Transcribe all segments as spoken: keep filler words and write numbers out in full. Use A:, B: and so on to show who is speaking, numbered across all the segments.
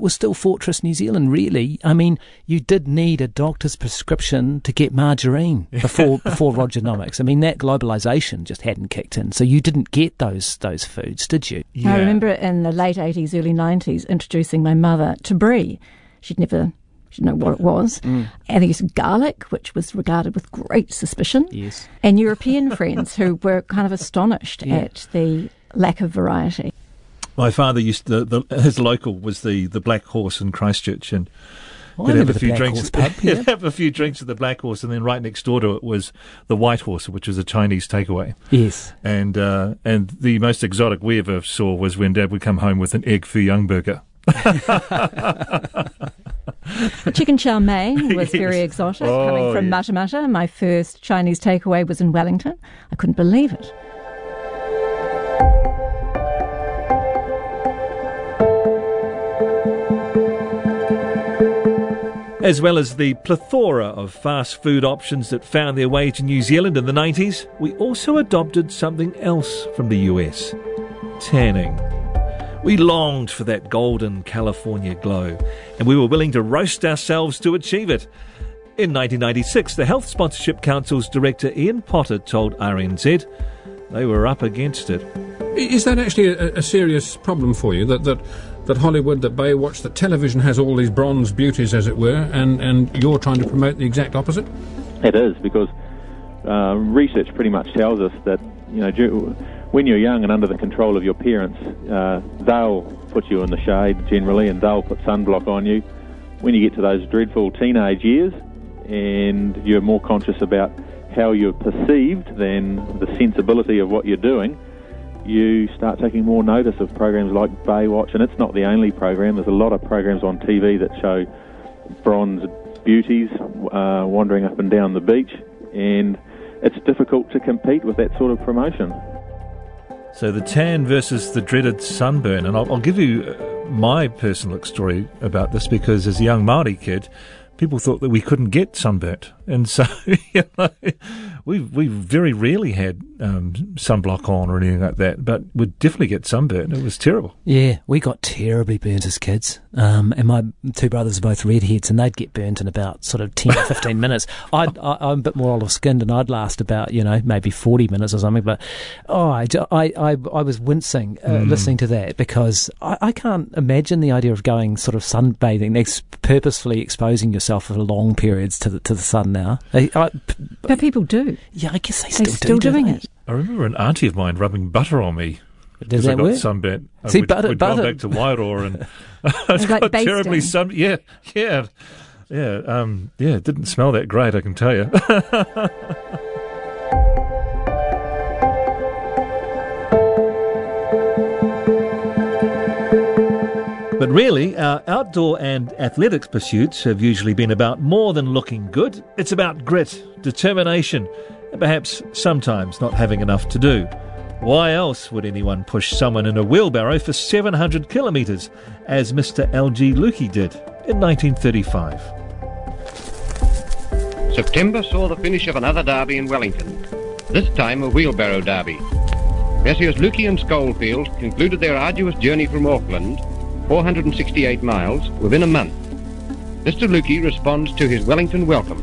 A: was still Fortress New Zealand, really. I mean, you did need a doctor's prescription to get margarine before before Rogernomics. I mean, that globalisation just hadn't kicked in, so you didn't get those those foods, did you?
B: Yeah. I remember in the late eighties, early nineties, introducing my mother to brie. She'd never... She didn't know what it was. Mm. And they used garlic, which was regarded with great suspicion.
A: Yes.
B: And European friends who were kind of astonished
A: yeah.
B: at the lack of variety.
C: My father used to, the, his local was the, the Black Horse in Christchurch, and
A: oh,
C: he'd have a
A: the
C: few
A: Black
C: drinks.
A: Horse pub, yeah.
C: He'd have a few drinks at the Black Horse, and then right next door to it was the White Horse, which was a Chinese takeaway.
A: Yes.
C: And uh, and the most exotic we ever saw was when Dad would come home with an egg foo young burger.
B: Chicken chow mein was
C: Yes.
B: very exotic,
C: Oh,
B: coming from
C: yeah.
B: Mata Mata. My first Chinese takeaway was in Wellington. I couldn't believe it.
C: As well as the plethora of fast food options that found their way to New Zealand in the nineties, we also adopted something else from the U S: tanning. We longed for that golden California glow, and we were willing to roast ourselves to achieve it. In nineteen ninety-six, the Health Sponsorship Council's director Ian Potter told R N Z they were up against it.
D: Is that actually a, a serious problem for you, that, that that Hollywood, that Baywatch, that television has all these bronze beauties, as it were, and, and you're trying to promote the exact opposite?
E: It is, because uh, research pretty much tells us that, you know, du- when you're young and under the control of your parents, uh, they'll put you in the shade generally, and they'll put sunblock on you. When you get to those dreadful teenage years and you're more conscious about how you're perceived than the sensibility of what you're doing, you start taking more notice of programs like Baywatch. And it's not the only program. There's a lot of programs on T V that show bronze beauties uh, wandering up and down the beach, and it's difficult to compete with that sort of promotion.
C: So the tan versus the dreaded sunburn, and I'll, I'll give you uh, my personal story about this, because as a young Māori kid, people thought that we couldn't get sunburnt, and so you know, we we very rarely had um, sunblock on or anything like that, but we'd definitely get sunburnt. It was terrible.
A: Yeah, we got terribly burnt as kids, um, and my two brothers are both redheads, and they'd get burnt in about sort of ten, fifteen minutes. I'd, I, I'm a bit more olive-skinned, and I'd last about, you know, maybe forty minutes or something, but oh, I, I, I, I was wincing uh, mm. listening to that, because I, I can't imagine the idea of going sort of sunbathing, ex- purposefully exposing yourself for long periods to the, to the sun now. I, I,
B: But people do.
A: Yeah, I guess they
B: They're
A: still,
B: still
A: do,
B: doing
A: don't
B: it.
C: I remember an auntie of mine rubbing butter on me.
A: Does
C: I
A: that
C: got
A: work?
C: sunburnt.
A: See,
C: we'd,
A: butter-
C: we'd
A: butter-
C: gone back to Wairoa, and I was
B: like
C: got
B: basting.
C: terribly sun. Yeah, yeah, yeah, um, yeah. It didn't smell that great, I can tell you. But really, our outdoor and athletics pursuits have usually been about more than looking good. It's about grit, determination, and perhaps sometimes not having enough to do. Why else would anyone push someone in a wheelbarrow for seven hundred kilometres, as Mister L G Lukey did in nineteen thirty-five?
F: September saw the finish of another derby in Wellington, this time a wheelbarrow derby. Messrs Lukey and Scholefield concluded their arduous journey from Auckland, four hundred sixty-eight miles, within a month. Mister Lukey responds to his Wellington welcome.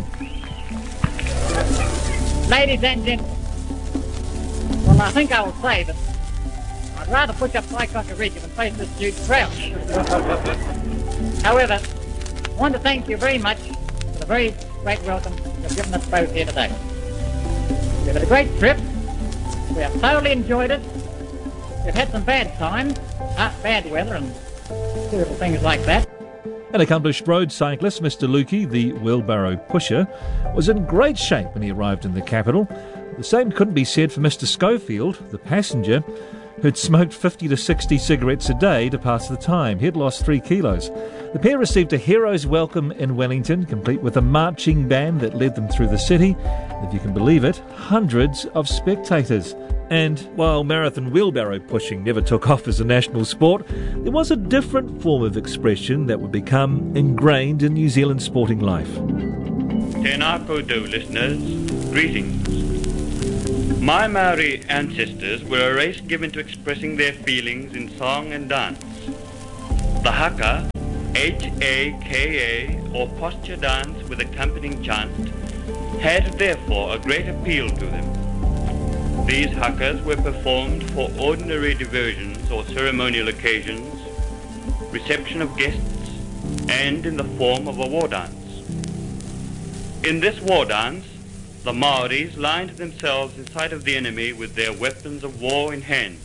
G: Ladies and gentlemen, well, I think I will say that I'd rather push up Waikato Ridge than face this huge crowd. However, I want to thank you very much for the very great welcome you've given us both here today. We've had a great trip. We have thoroughly enjoyed it. We've had some bad times, uh, bad weather and terrible things like that.
C: An accomplished road cyclist, Mister Lukey, the wheelbarrow pusher, was in great shape when he arrived in the capital. The same couldn't be said for Mister Schofield, the passenger, who'd smoked fifty to sixty cigarettes a day to pass the time. He'd lost three kilos. The pair received a hero's welcome in Wellington, complete with a marching band that led them through the city. And if you can believe it, hundreds of spectators. And while marathon wheelbarrow pushing never took off as a national sport, there was a different form of expression that would become ingrained in New Zealand sporting life.
H: Tēnā koutou, listeners. Greetings. My Maori ancestors were a race given to expressing their feelings in song and dance. The haka, H A K A, or posture dance with accompanying chant, had therefore a great appeal to them. These hakas were performed for ordinary diversions or ceremonial occasions, reception of guests, and in the form of a war dance. In this war dance, the Maoris lined themselves in sight of the enemy with their weapons of war in hand,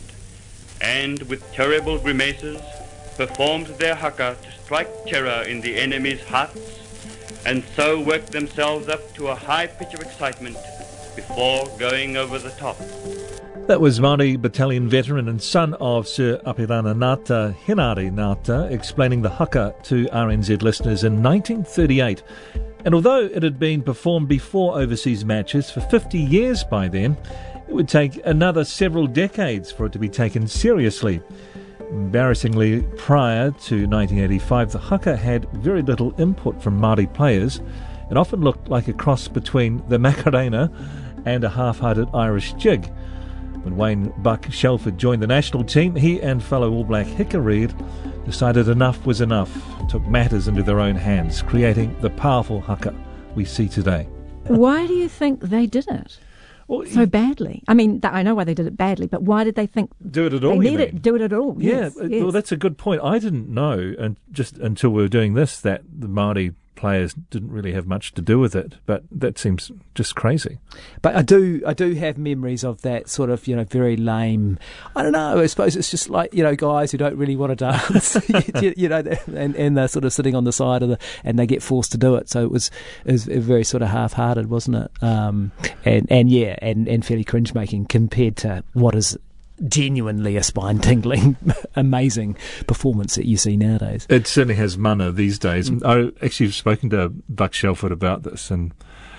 H: and with terrible grimaces performed their haka to strike terror in the enemy's hearts, and so worked themselves up to a high pitch of excitement before going over the top.
C: That was Māori Battalion veteran and son of Sir Apirana Ngāta Hinari Ngāta explaining the haka to R N Z listeners in nineteen thirty-eight. And although it had been performed before overseas matches for fifty years by then, it would take another several decades for it to be taken seriously. Embarrassingly, prior to nineteen eighty-five, the haka had very little input from Māori players. It often looked like a cross between the Macarena and a half-hearted Irish jig. When Wayne Buck Shelford joined the national team, he and fellow All Black Hika Reid decided enough was enough, took matters into their own hands, creating the powerful haka we see today.
B: Why do you think they did it
C: Well,
B: so badly? I mean, th- I know why they did it badly, but why did they think
C: do it at all?
B: they
C: you
B: need
C: mean?
B: it? Do it at all?
C: Yeah,
B: Yes,
C: uh,
B: yes.
C: well, that's a good point. I didn't know, and just until we were doing this, that the Māori players didn't really have much to do with it. But that seems just crazy.
A: But I do, I do have memories of that sort of, you know, very lame. I don't know. I suppose it's just like, you know, guys who don't really want to dance, you, you know, and, and they're sort of sitting on the side of the, and they get forced to do it. So it was, it was very sort of half-hearted, wasn't it? Um, and and yeah, and and fairly cringe-making compared to what is genuinely a spine-tingling, amazing performance that you see nowadays.
C: It certainly has mana these days. Mm. I actually have spoken to Buck Shelford about this, and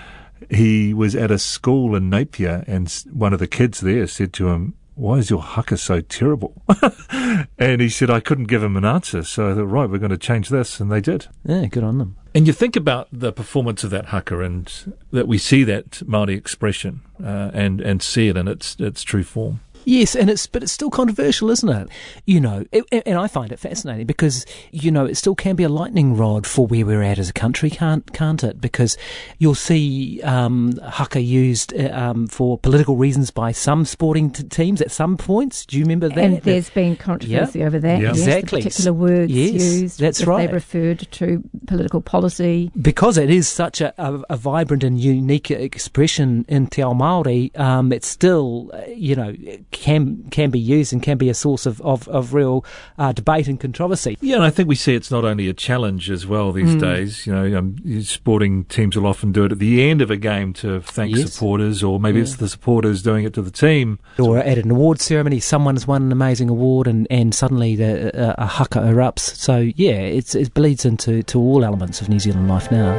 C: he was at a school in Napier, and one of the kids there said to him, "Why is your haka so terrible?" And he said, "I couldn't give him an answer." So I thought, right, we're going to change this, and they did.
A: Yeah, good on them.
C: And you think about the performance of that haka, and that we see that Māori expression uh, and and see it in its its true form.
A: Yes, and it's but it's still controversial, isn't it? You know, it, and I find it fascinating because, you know, it still can be a lightning rod for where we're at as a country, can't can't it? Because you'll see um, haka used uh, um, for political reasons by some sporting t- teams at some points. Do you remember that?
B: And there's been controversy
A: yeah.
B: over that.
C: Yeah.
B: Yes,
A: exactly.
B: The particular words
A: yes,
B: used.
A: That's
B: if
A: right.
B: They referred to political policy.
A: Because it is such a, a, a vibrant and unique expression in Te Ao Māori, um, it's still, uh, you know, can can be used and can be a source of, of, of real uh, debate and controversy.
C: Yeah, and I think we see it's not only a challenge as well these
A: Mm.
C: days. You know, um, sporting teams will often do it at the end of a game to thank
A: Yes.
C: supporters, or maybe
A: Yeah.
C: it's the supporters doing it to the team.
A: Or at an award ceremony, someone's won an amazing award and, and suddenly the, uh, a haka erupts. So, yeah, it's, it bleeds into to all elements of New Zealand life now.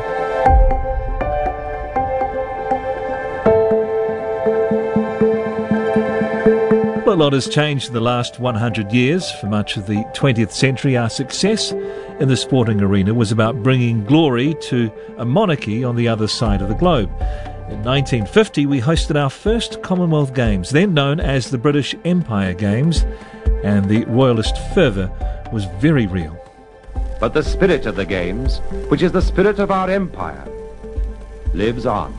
C: Well, a lot has changed in the last one hundred years. For much of the twentieth century, our success in the sporting arena was about bringing glory to a monarchy on the other side of the globe. In nineteen fifty, we hosted our first Commonwealth Games, then known as the British Empire Games, and the royalist fervour was very real.
I: But the spirit of the Games, which is the spirit of our empire, lives on.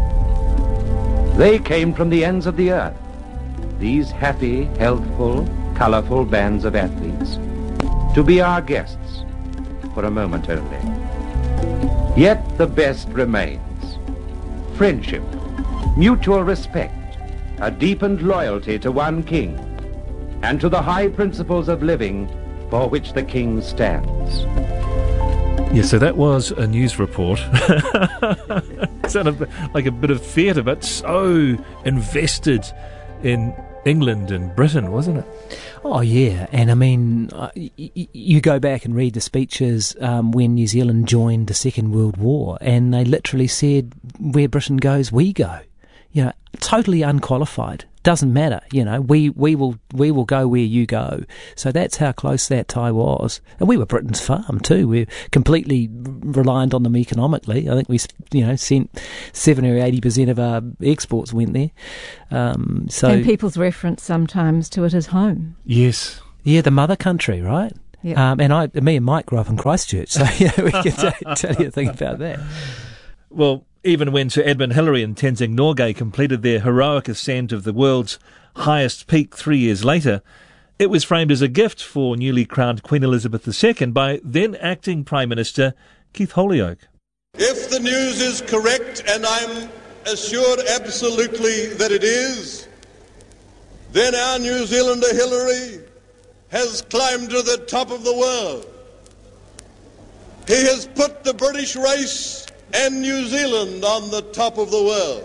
I: They came from the ends of the earth, these happy, healthful, colourful bands of athletes, to be our guests for a moment only. Yet the best remains. Friendship, mutual respect, a deepened loyalty to one king, and to the high principles of living for which the king stands.
C: Yeah, so that was a news report. Sounded like a bit of theatre, but so invested in England and Britain, wasn't it?
A: Oh, yeah. And I mean, uh, y- y- you go back and read the speeches um, when New Zealand joined the Second World War, and they literally said, where Britain goes, we go. You know, totally unqualified. Doesn't matter, you know, we, we will we will go where you go. So that's how close that tie was. And we were Britain's farm too. We're completely reliant on them economically. I think we, you know, sent seventy or eighty percent of our exports went there. Um, so
B: And people's reference sometimes to it as home.
C: Yes.
A: Yeah, the mother country, right?
B: Yep.
A: Um, and I, me and Mike grew up in Christchurch, so yeah, we can t- tell you a thing about that.
C: Well, even when Sir Edmund Hillary and Tenzing Norgay completed their heroic ascent of the world's highest peak three years later, it was framed as a gift for newly crowned Queen Elizabeth the Second by then acting Prime Minister Keith Holyoake.
J: If the news is correct, and I'm assured absolutely that it is, then our New Zealander Hillary has climbed to the top of the world. He has put the British race and New Zealand on the top of the world.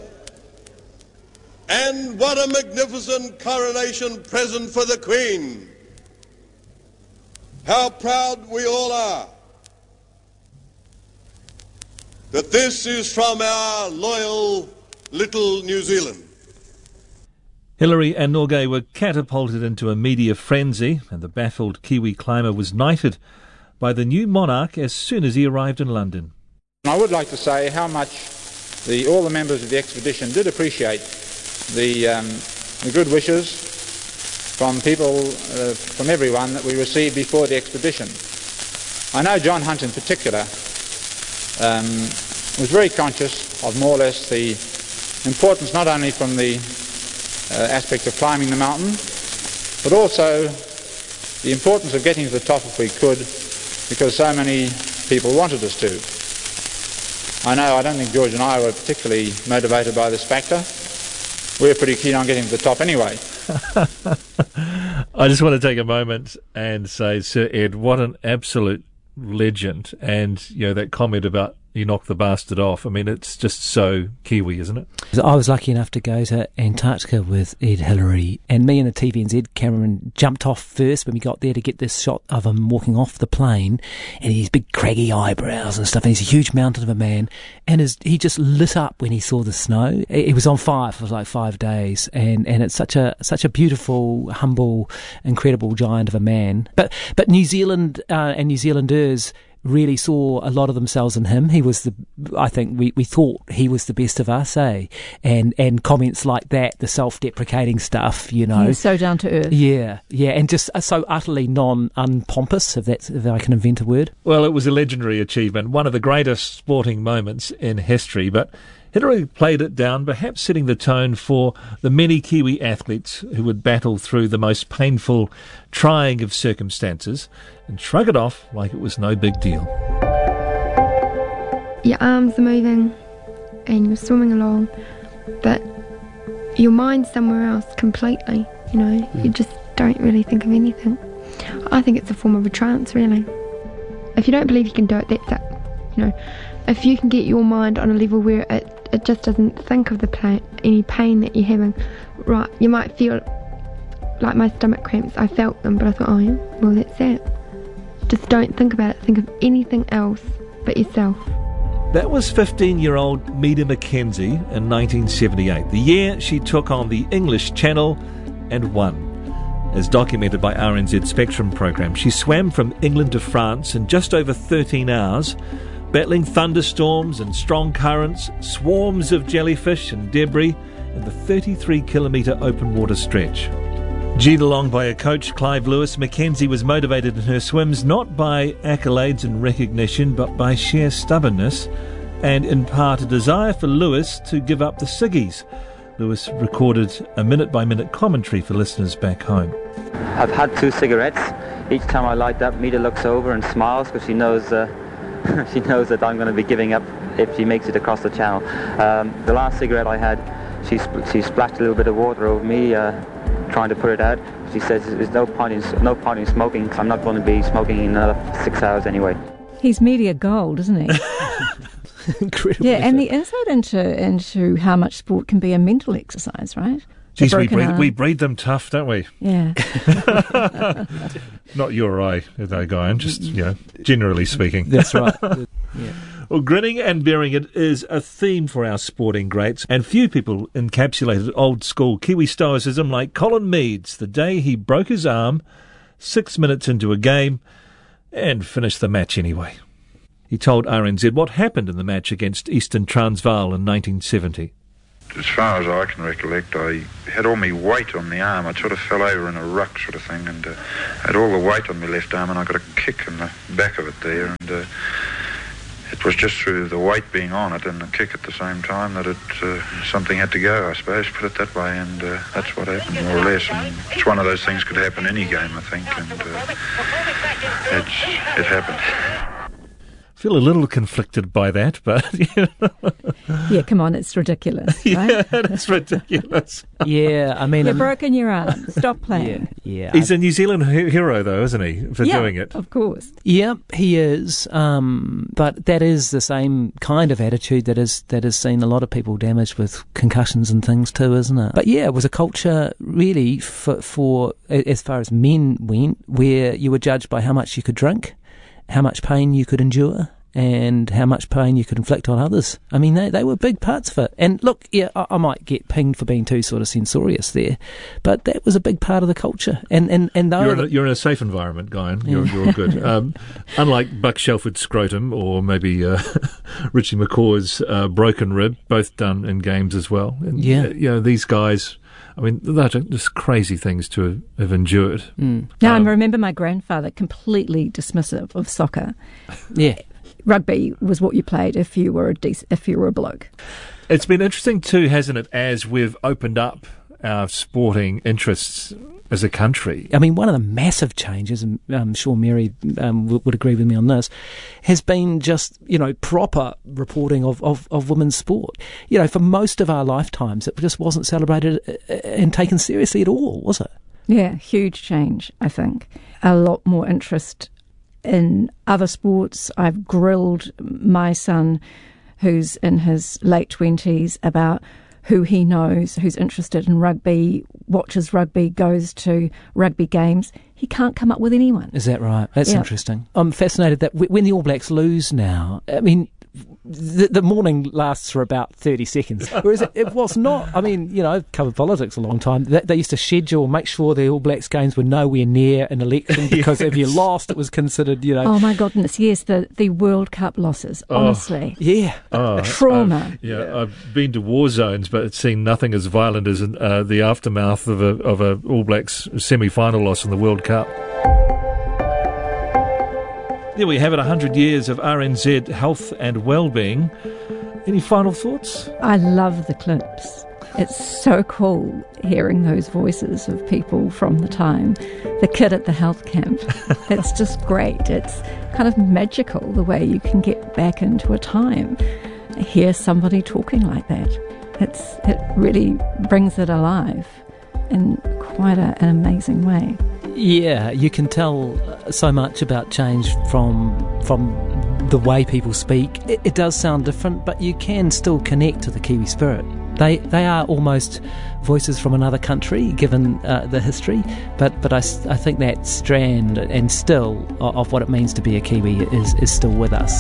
J: And what a magnificent coronation present for the Queen. How proud we all are that this is from our loyal little New Zealand.
C: Hillary and Norgay were catapulted into a media frenzy, and the baffled Kiwi climber was knighted by the new monarch as soon as he arrived in London.
K: I would like to say how much the, all the members of the expedition did appreciate the, um, the good wishes from people, uh, from everyone that we received before the expedition. I know John Hunt in particular um, was very conscious of more or less the importance not only from the uh, aspect of climbing the mountain, but also the importance of getting to the top if we could, because so many people wanted us to. I know I don't think George and I were particularly motivated by this factor. We're pretty keen on getting to the top anyway.
C: I just want to take a moment and say, Sir Ed, what an absolute legend. And, you know, that comment about you knocked the bastard off. I mean, it's just so Kiwi, isn't it?
A: I was lucky enough to go to Antarctica with Ed Hillary, and me and the T V N Z cameraman jumped off first when we got there to get this shot of him walking off the plane, and his big craggy eyebrows and stuff, and he's a huge mountain of a man, and his, he just lit up when he saw the snow. He was on fire for like five days, and, and it's such a such a beautiful, humble, incredible giant of a man. But but New Zealand uh, and New Zealanders really saw a lot of themselves in him. He was the, I think we, we thought he was the best of us, eh? And and comments like that, the self-deprecating stuff, you know.
B: He was so down to earth.
A: Yeah, yeah, and just so utterly non-unpompous, if that's, if I can invent a word.
C: Well, it was a legendary achievement, one of the greatest sporting moments in history, but Hillary played it down, perhaps setting the tone for the many Kiwi athletes who would battle through the most painful, trying of circumstances and shrug it off like it was no big deal.
L: Your arms are moving and you're swimming along, but your mind's somewhere else completely, you know. Mm. You just don't really think of anything. I think it's a form of a trance, really. If you don't believe you can do it, that's it. You know, if you can get your mind on a level where it it just doesn't think of the pain, any pain that you're having, right, you might feel like my stomach cramps. I felt them, but I thought, oh yeah, well that's it. Just don't think about it. Think of anything else but yourself.
C: That was fifteen-year-old Meada Mackenzie in nineteen seventy-eight, the year she took on the English Channel and won. As documented by R N Z Spectrum programme, she swam from England to France in just over thirteen hours, battling thunderstorms and strong currents, swarms of jellyfish and debris in the thirty-three kilometre open water stretch. G'd along by her coach Clive Lewis, Mackenzie was motivated in her swims not by accolades and recognition, but by sheer stubbornness and in part a desire for Lewis to give up the ciggies. Lewis recorded a minute-by-minute commentary for listeners back home.
M: I've had two cigarettes. Each time I light up, Meada looks over and smiles because she knows uh, she knows that I'm going to be giving up if she makes it across the channel. Um, the last cigarette I had, she, sp- she splashed a little bit of water over me, uh, trying to put it out. She says there's no point in, no point in smoking because I'm not going to be smoking in another six hours anyway.
B: He's media gold, isn't he?
A: Incredible.
B: Yeah, and the insight into into how much sport can be a mental exercise, right?
C: Geez, we breed, we breed them tough, don't we?
B: Yeah.
C: Not you or I, though, Guy. I'm just, you know, generally speaking.
A: That's right. Yeah.
C: Well, grinning and bearing it is a theme for our sporting greats, and few people encapsulated old-school Kiwi stoicism like Colin Meads the day he broke his arm six minutes into a game and finished the match anyway. He told R N Z what happened in the match against Eastern Transvaal in nineteen seventy.
N: As far as I can recollect, I had all my weight on my arm. I sort of fell over in a ruck sort of thing, and uh, had all the weight on my left arm, and I got a kick in the back of it there, and uh, it was just through the weight being on it and the kick at the same time that it uh, something had to go, I suppose, put it that way, and uh, that's what happened, more or less. And it's one of those things could happen any game, I think, and uh, it's, it happened.
C: I feel a little conflicted by that, but you know.
B: Yeah, come on, it's ridiculous, right?
C: Yeah, it's ridiculous.
A: Yeah, I mean,
B: You've
A: um,
B: broken your arm. Stop playing.
A: Yeah,
C: he's
A: I,
C: a New Zealand he- hero, though, isn't he, for
B: yeah,
C: doing it?
B: Of course.
A: Yeah, he is. Um, but that is the same kind of attitude that is that has seen a lot of people damaged with concussions and things too, isn't it? But yeah, it was a culture really for, for as far as men went, where you were judged by how much you could drink, how much pain you could endure, and how much pain you could inflict on others. I mean, they, they were big parts of it. And look, yeah, I, I might get pinged for being too sort of censorious there, but that was a big part of the culture. And and, and
C: you're, in a,
A: the,
C: you're in a safe environment, Guyan. You're, you're good. Um, unlike Buck Shelford's scrotum or maybe uh, Richie McCaw's uh, broken rib, both done in games as well. And,
A: yeah.
C: Uh, you know, these guys, I mean, they're just crazy things to have endured.
B: Mm. Now,
C: um,
B: I remember my grandfather completely dismissive of soccer.
A: Yeah.
B: Rugby was what you played if you were a dec- if you were a bloke.
C: It's been interesting too, hasn't it, as we've opened up our sporting interests as a country.
A: I mean, one of the massive changes, and I'm sure Mary um, w- would agree with me on this, has been just, you know, proper reporting of, of, of women's sport. You know, for most of our lifetimes, it just wasn't celebrated and taken seriously at all, was it?
B: Yeah, huge change, I think. A lot more interest in other sports. I've grilled my son, who's in his late twenties, about who he knows, who's interested in rugby, watches rugby, goes to rugby games. He can't come up with anyone.
A: Is that right? That's
B: yeah.
A: interesting. I'm fascinated that w- when the All Blacks lose now, I mean, the, the morning lasts for about thirty seconds. Whereas it, it was not, I mean, you know, I've covered politics a long time. They, they used to schedule, make sure the All Blacks games were nowhere near an election because yes. if you lost, it was considered, you know.
B: Oh my goodness, yes, the, the World Cup losses, honestly.
A: Oh, yeah.
C: Oh,
B: trauma.
C: I've, yeah, yeah, I've been to war zones, but it's seen nothing as violent as uh, the aftermath of a, of a All Blacks semi-final loss in the World Cup. There we have it, one hundred years of R N Z health and well-being. Any final thoughts?
B: I love the clips. It's so cool hearing those voices of people from the time. The kid at the health camp. It's just great. It's kind of magical the way you can get back into a time. Hear somebody talking like that. It's It really brings it alive in quite a, an amazing way.
A: Yeah, you can tell so much about change from from the way people speak. It, it does sound different, but you can still connect to the Kiwi spirit. They they are almost voices from another country, given uh, the history. But but I, I think that strand and still of, of what it means to be a Kiwi is, is still with us.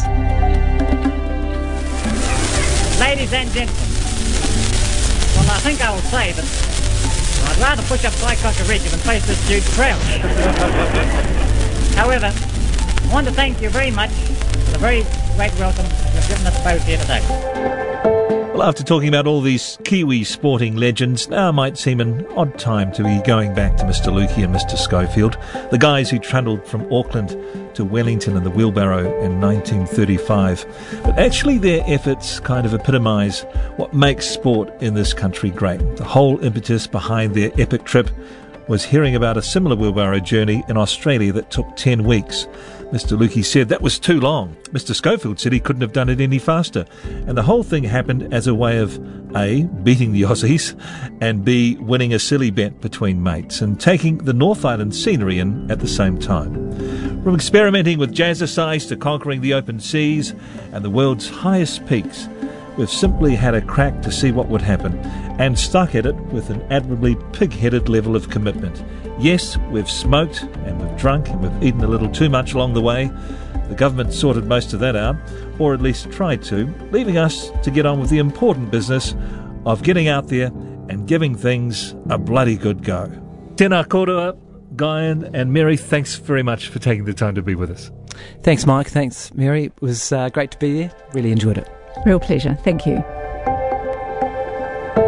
G: Ladies and gentlemen, well, I think I will say that I'd rather push up Psychocker Ridge than face this huge crowd. However, I want to thank you very much for the very great welcome you've given us both here today.
C: Well, after talking about all these Kiwi sporting legends, now might seem an odd time to be going back to Mister Lukey and Mister Schofield, the guys who trundled from Auckland to Wellington in the wheelbarrow in nineteen thirty-five. But actually their efforts kind of epitomise what makes sport in this country great. The whole impetus behind their epic trip was hearing about a similar wheelbarrow journey in Australia that took ten weeks. Mister Lukey said that was too long. Mister Schofield said he couldn't have done it any faster. And the whole thing happened as a way of A, beating the Aussies, and B, winning a silly bet between mates and taking the North Island scenery in at the same time. From experimenting with jazzercise to conquering the open seas and the world's highest peaks, we've simply had a crack to see what would happen and stuck at it with an admirably pig-headed level of commitment. Yes, we've smoked and we've drunk and we've eaten a little too much along the way. The government sorted most of that out, or at least tried to, leaving us to get on with the important business of getting out there and giving things a bloody good go. Tēnā kōrua, Guyan and Mary, thanks very much for taking the time to be with us.
A: Thanks, Mike. Thanks, Mary. It was uh, great to be there. Really enjoyed it.
B: Real pleasure. Thank you.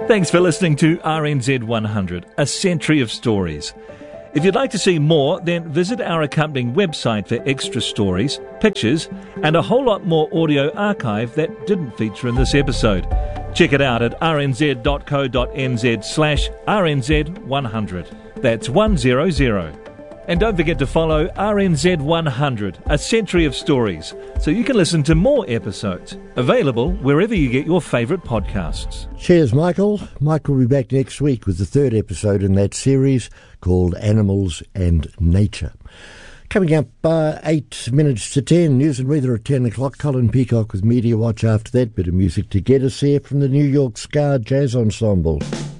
C: Thanks for listening to R N Z one hundred, a century of stories. If you'd like to see more, then visit our accompanying website for extra stories, pictures, and a whole lot more audio archive that didn't feature in this episode. Check it out at rnz.co.nz slash rnz100. That's one hundred. And don't forget to follow R N Z one hundred, a century of stories, so you can listen to more episodes. Available wherever you get your favourite podcasts.
O: Cheers, Michael. Mike will be back next week with the third episode in that series called Animals and Nature. Coming up, uh, eight minutes to ten, news and weather at ten o'clock. Colin Peacock with Media Watch after that. Bit of music to get us there from the New York Ska Jazz Ensemble.